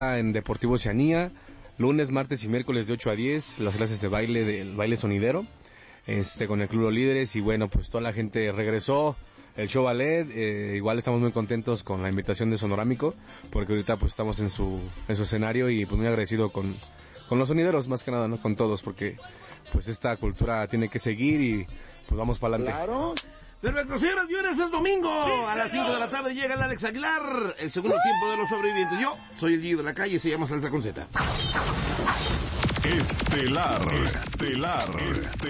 en Deportivo Oceanía, lunes, martes y miércoles de 8 a 10, las clases de baile del baile sonidero, con el Club Los Líderes, y bueno, pues toda la gente regresó, el show ballet, igual estamos muy contentos con la invitación de Sonorámico, porque ahorita pues estamos en su escenario y pues muy agradecido con los sonideros, más que nada, ¿no? Con todos, porque pues esta cultura tiene que seguir y pues vamos para adelante. Claro. Perfecto, señoras y señores, es domingo. A las 5 de la tarde llega el Alex Aguilar, el segundo tiempo de Los Sobrevivientes. Yo soy el Guillo de la Calle, se llama Salsa con Z. Estelar.